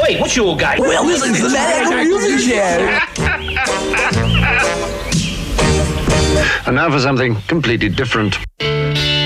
Wait, what's your game? Well, this is the National Music Show. And now for something completely different.